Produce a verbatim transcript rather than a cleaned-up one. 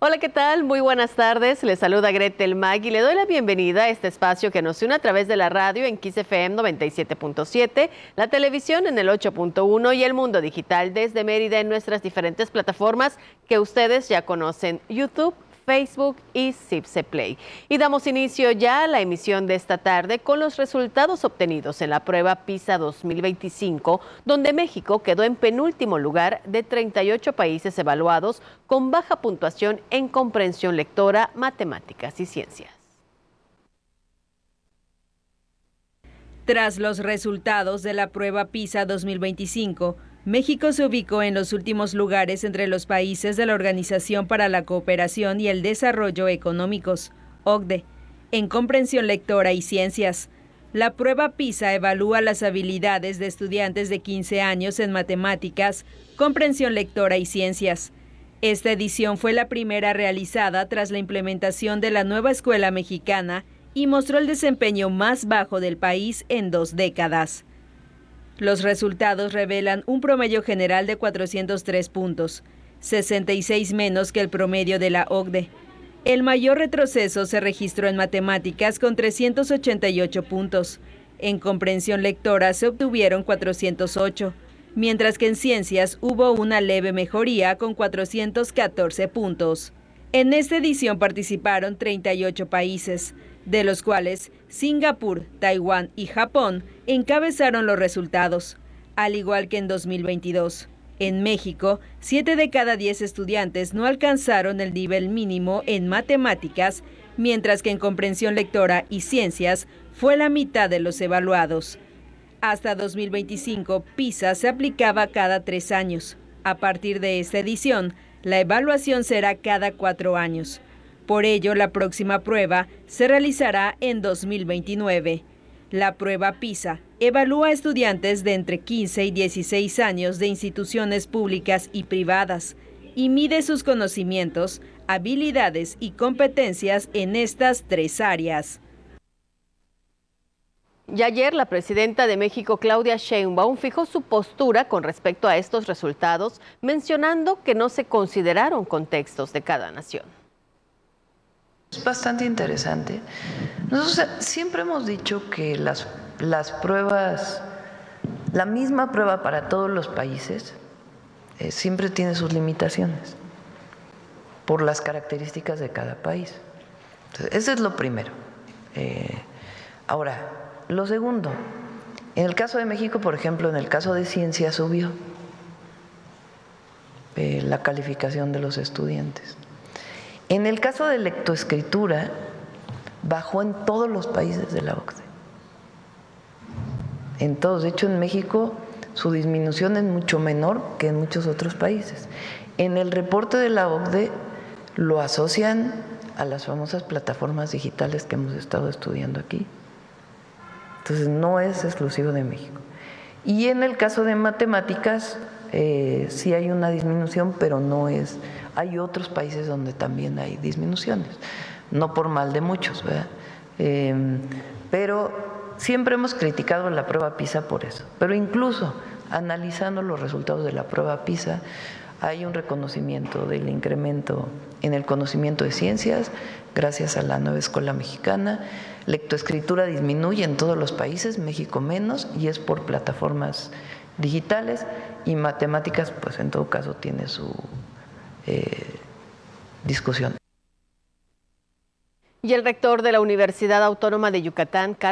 Hola, ¿qué tal? Muy buenas tardes. Les saluda Gretel Mag y le doy la bienvenida a este espacio que nos une a través de la radio en Kiss F M noventa y siete punto siete, la televisión en el ocho punto uno y el mundo digital desde Mérida en nuestras diferentes plataformas que ustedes ya conocen: YouTube, Facebook y Zipse Play. Y damos inicio ya a la emisión de esta tarde con los resultados obtenidos en la prueba PISA dos mil veinticinco, donde México quedó en penúltimo lugar de treinta y ocho países evaluados con baja puntuación en comprensión lectora, matemáticas y ciencias. Tras los resultados de la prueba PISA dos mil veinticinco, México se ubicó en los últimos lugares entre los países de la Organización para la Cooperación y el Desarrollo Económicos, O C D E, en comprensión lectora y ciencias. La prueba PISA evalúa las habilidades de estudiantes de quince años en matemáticas, comprensión lectora y ciencias. Esta edición fue la primera realizada tras la implementación de la nueva escuela mexicana y mostró el desempeño más bajo del país en dos décadas. Los resultados revelan un promedio general de cuatrocientos tres puntos, sesenta y seis menos que el promedio de la O C D E. El mayor retroceso se registró en matemáticas con trescientos ochenta y ocho puntos. En comprensión lectora se obtuvieron cuatrocientos ocho, mientras que en ciencias hubo una leve mejoría con cuatrocientos catorce puntos. En esta edición participaron treinta y ocho países, de los cuales Singapur, Taiwán y Japón encabezaron los resultados, al igual que en dos mil veintidós. En México, siete de cada diez estudiantes no alcanzaron el nivel mínimo en matemáticas, mientras que en comprensión lectora y ciencias fue la mitad de los evaluados. Hasta dos mil veinticinco, PISA se aplicaba cada tres años. A partir de esta edición, la evaluación será cada cuatro años. Por ello, la próxima prueba se realizará en dos mil veintinueve. La prueba PISA evalúa a estudiantes de entre quince y dieciséis años de instituciones públicas y privadas y mide sus conocimientos, habilidades y competencias en estas tres áreas. Y ayer la presidenta de México, Claudia Sheinbaum, fijó su postura con respecto a estos resultados, mencionando que no se consideraron contextos de cada nación. Es bastante interesante. Nosotros siempre hemos dicho que las, las pruebas, la misma prueba para todos los países, eh, siempre tiene sus limitaciones por las características de cada país. Entonces, eso es lo primero. Eh, ahora, lo segundo, en el caso de México, por ejemplo, en el caso de ciencia subió eh, la calificación de los estudiantes. En el caso de lectoescritura, bajó en todos los países de la O C D E. En todos. De hecho, en México su disminución es mucho menor que en muchos otros países. En el reporte de la O C D E lo asocian a las famosas plataformas digitales que hemos estado estudiando aquí. Entonces, no es exclusivo de México. Y en el caso de matemáticas, eh, sí hay una disminución, pero no es… Hay otros países donde también hay disminuciones, no por mal de muchos, ¿verdad? Eh, pero siempre hemos criticado la prueba PISA por eso. Pero incluso analizando los resultados de la prueba PISA, hay un reconocimiento del incremento en el conocimiento de ciencias gracias a la nueva escuela mexicana. Lectoescritura disminuye en todos los países, México menos, y es por plataformas digitales, y matemáticas, pues en todo caso tiene su eh, discusión. Y el rector de la Universidad Autónoma de Yucatán,